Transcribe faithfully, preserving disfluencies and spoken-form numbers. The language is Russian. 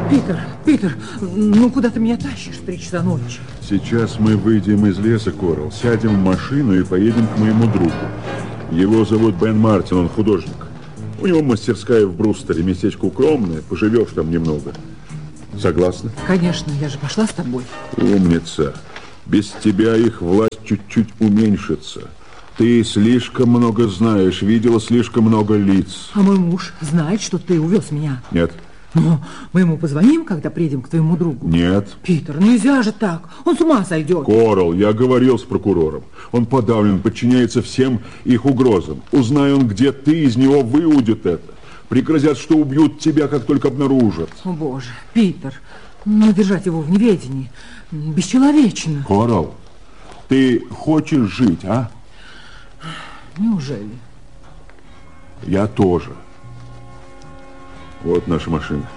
Питер, Питер, ну куда ты меня тащишь в три часа ночи? Сейчас мы выйдем из леса, Корал, сядем в машину и поедем к моему другу. Его зовут Бен Мартин, он художник. У него мастерская в Брустере, местечко укромное, поживешь там немного. Согласна? Конечно, я же пошла с тобой. Умница. Без тебя их власть чуть-чуть уменьшится. Ты слишком много знаешь, видела слишком много лиц. А мой муж знает, что ты увез меня? Нет. Но мы ему позвоним, когда приедем к твоему другу? Нет. Питер, нельзя же так. Он с ума сойдет. Корал, я говорил с прокурором. Он подавлен, подчиняется всем их угрозам. Узнай он, где ты, из него выудит это. Пригрозят, что убьют тебя, как только обнаружат. О, Боже, Питер, ну держать его в неведении бесчеловечно. Корал, ты хочешь жить, а? Неужели? Я тоже. Вот наша машина.